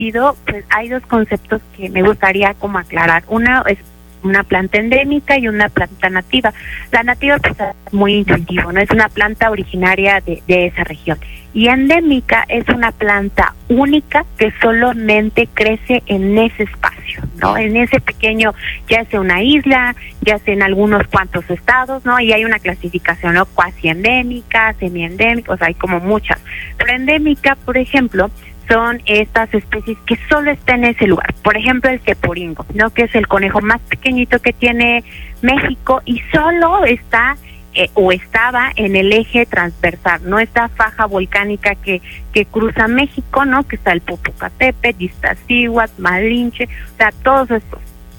sentido, pues hay dos conceptos que me gustaría como aclarar. Una es una planta endémica y una planta nativa. La nativa pues es muy intuitivo, ¿no? Es una planta originaria de esa región. Y endémica es una planta única que solamente crece en ese espacio, ¿no? En ese pequeño, ya sea una isla, ya sea en algunos cuantos estados, ¿no? Y hay una clasificación, ¿no? Cuasi endémica, semiendémica, o sea, hay como muchas. Pero endémica, por ejemplo, son estas especies que solo están en ese lugar. Por ejemplo, el teporingo, ¿no? Que es el conejo más pequeñito que tiene México y solo está o estaba en el eje transversal, ¿no? Esta faja volcánica que cruza México, ¿no? Que está el Popocatépetl, Iztaccíhuatl, Malinche, o sea, todos estos.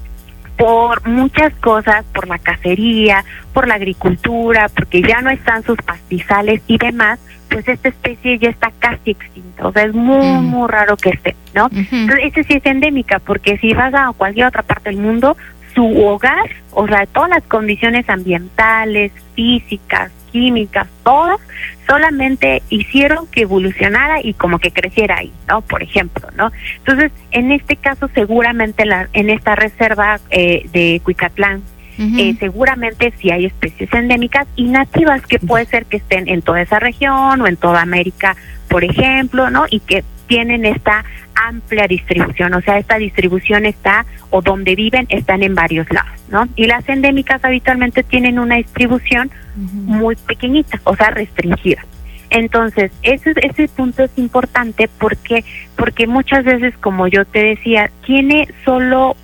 Por muchas cosas, por la cacería, por la agricultura, porque ya no están sus pastizales y demás, pues esta especie ya está casi extinta, o sea, es muy raro que esté, ¿no? Entonces, esta sí es endémica, porque si vas a cualquier otra parte del mundo, su hogar, o sea, todas las condiciones ambientales, físicas, químicas, todas, solamente hicieron que evolucionara y como que creciera ahí, ¿no? Por ejemplo, ¿no? Entonces, en este caso, seguramente en esta reserva de Cuicatlán, seguramente sí hay especies endémicas y nativas que puede ser que estén en toda esa región o en toda América, por ejemplo, ¿no? Y que tienen esta amplia distribución, o sea, esta distribución está, o donde viven, están en varios lados, ¿no? Y las endémicas habitualmente tienen una distribución muy pequeñita, o sea, restringida. Entonces, ese punto es importante porque muchas veces, como yo te decía, tiene solo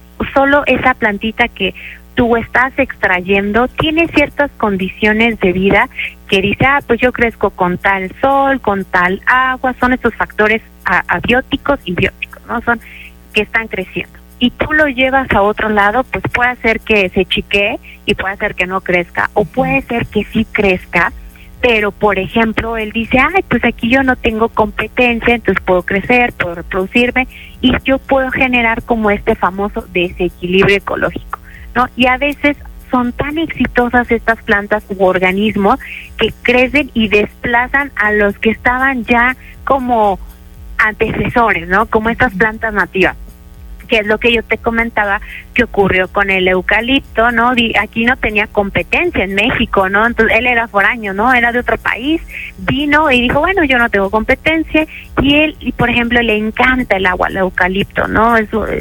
esa plantita que tú estás extrayendo, tiene ciertas condiciones de vida que dice, pues yo crezco con tal sol, con tal agua, son estos factores abióticos y bióticos, ¿no? Son que están creciendo. Y tú lo llevas a otro lado, pues puede ser que se chiquee y puede ser que no crezca, o puede ser que sí crezca, pero por ejemplo él dice, pues aquí yo no tengo competencia, entonces puedo crecer, puedo reproducirme y yo puedo generar como este famoso desequilibrio ecológico, ¿no? Y a veces son tan exitosas estas plantas u organismos que crecen y desplazan a los que estaban ya como antecesores, ¿no? Como estas plantas nativas, que es lo que yo te comentaba que ocurrió con el eucalipto, ¿no? Aquí no tenía competencia en México, ¿no? Entonces él era foráneo, ¿no? Era de otro país, vino y dijo, bueno, yo no tengo competencia, y por ejemplo le encanta el agua al eucalipto, ¿no?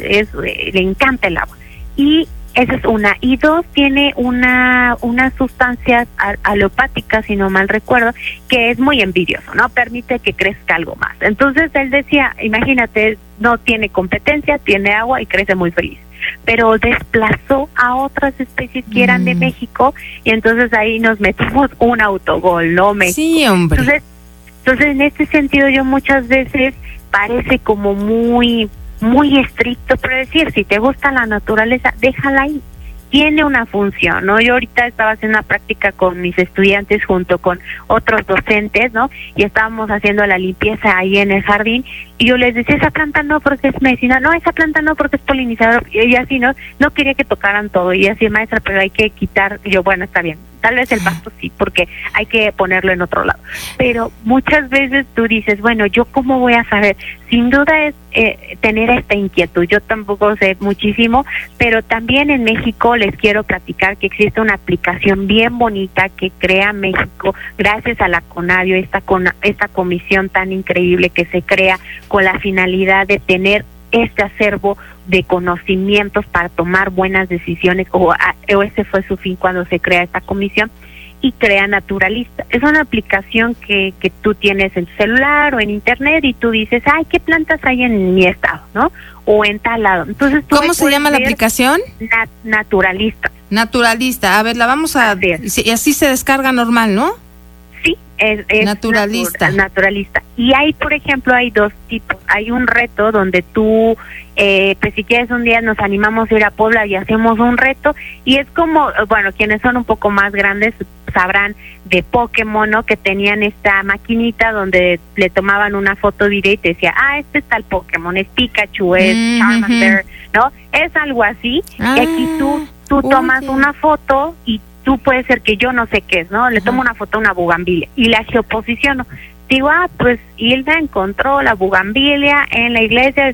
Le encanta el agua. Y esa es una. Y dos, tiene unas sustancias alopáticas, si no mal recuerdo, que es muy envidioso, ¿no? Permite que crezca algo más. Entonces él decía, imagínate, no tiene competencia, tiene agua y crece muy feliz. Pero desplazó a otras especies que eran de México y entonces ahí nos metimos un autogol, ¿no? México. Sí, hombre. Entonces en este sentido yo muchas veces parece como muy estricto, pero decir, si te gusta la naturaleza, déjala ahí, tiene una función, ¿no? Yo ahorita estaba haciendo una práctica con mis estudiantes junto con otros docentes, ¿no? Y estábamos haciendo la limpieza ahí en el jardín y yo les decía, esa planta no porque es medicina, no, esa planta no porque es polinizador, y así, ¿no? No quería que tocaran todo, y así, maestra, pero hay que quitar, y yo, bueno, está bien, tal vez el pasto sí, porque hay que ponerlo en otro lado, pero muchas veces tú dices, bueno, ¿yo cómo voy a saber? Sin duda es tener esta inquietud, yo tampoco sé muchísimo, pero también en México les quiero platicar que existe una aplicación bien bonita que crea México gracias a la CONABIO, esta comisión tan increíble que se crea con la finalidad de tener este acervo de conocimientos para tomar buenas decisiones, o ese fue su fin cuando se crea esta comisión, y crea Naturalista. Es una aplicación que tú tienes en tu celular o en internet y tú dices, ¿qué plantas hay en mi estado, no? O en tal lado. Entonces, ¿cómo se llama la aplicación? Naturalista. Naturalista. A ver, la vamos a... Y así se descarga normal, ¿no? Sí, es Naturalista. Naturalista. Y hay, por ejemplo, hay dos tipos. Hay un reto donde tú, pues si quieres un día nos animamos a ir a Puebla y hacemos un reto, y es como, bueno, quienes son un poco más grandes sabrán de Pokémon, ¿no? Que tenían esta maquinita donde le tomaban una foto video y te decía, este es tal Pokémon, es Pikachu, es Charmander, ¿no? Es algo así, y aquí tú tomas una foto y tú puede ser que yo no sé qué es, ¿no? Le tomo una foto a una bugambilia y la geoposiciono. Digo, pues Hilda encontró la bugambilia en la iglesia de